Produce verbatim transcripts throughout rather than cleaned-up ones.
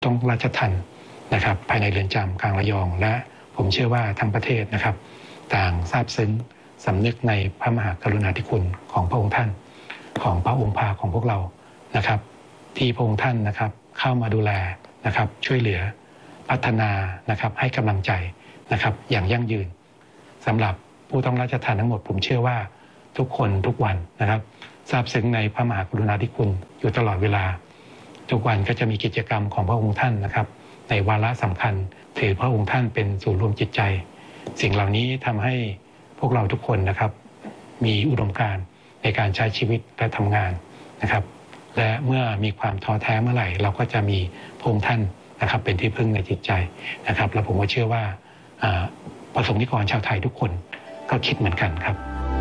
ต้องราชทัณฑ์นะครับภายในเรือนจำกลางระยองและผมเชื่อว่าทั้งประเทศนะครับต่างซาบซึ้งสำนึกในพระมหากรุณาธิคุณของพระองค์ท่านของพระองค์พาของพวกเรานะครับที่พระองค์ท่านนะครับเข้ามาดูแลนะครับช่วยเหลือพัฒนานะครับให้กำลังใจนะครับอย่างยั่งยืนสำหรับผู้ต้องราชทัณฑ์ทั้งหมดผมเชื่อว่าทุกคนทุกวันนะครับซาบซึ้งในพระมหากรุณาธิคุณอยู่ตลอดเวลาทุกวันก็จะมีกิจกรรมของพระองค์ท่านนะครับในวาระสำคัญถือพระองค์ท่านเป็นศูนย์รวมจิตใจสิ่งเหล่านี้ทำให้พวกเราทุกคนนะครับมีอุดมการณ์ในการใช้ชีวิตและทำงานนะครับและเมื่อมีความท้อแท้เมื่อไหร่เราก็จะมีพระองค์ท่านนะครับเป็นที่พึ่งในจิตใจนะครับและผมก็เชื่อว่าประสงค์นิกรชาวไทยทุกคนก็คิดเหมือนกันครับ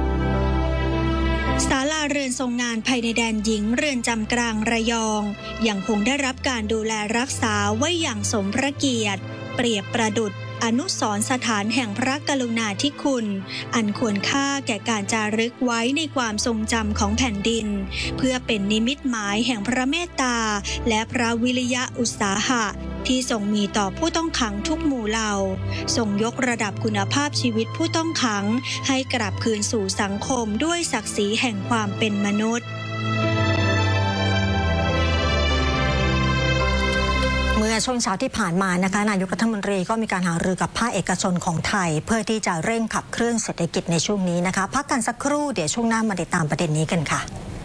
ศาลาเรือนทรงงานภายในแดนหญิงเรือนจำกลางระยองยังคงได้รับการดูแลรักษาไว้อย่างสมพระเกียรติเปรียบประดุจอนุสรณ์สถานแห่งพระกรุณาธิคุณอันควรค่าแก่การจารึกไว้ในความทรงจำของแผ่นดินเพื่อเป็นนิมิตหมายแห่งพระเมตตาและพระวิริยะอุตสาหะที่ทรงมีต่อผู้ต้องขังทุกหมู่เหล่าทรงยกระดับคุณภาพชีวิตผู้ต้องขังให้กลับคืนสู่สังคมด้วยศักดิ์ศรีแห่งความเป็นมนุษย์เมื่อช่วงเช้าที่ผ่านมานะคะนายกรัฐมนตรีก็มีการหารือกับภาคเอกชนของไทยเพื่อที่จะเร่งขับเคลื่อนเศรษฐกิจในช่วงนี้นะคะพักกันสักครู่เดี๋ยวช่วงหน้ามาติดตามประเด็นนี้กันค่ะ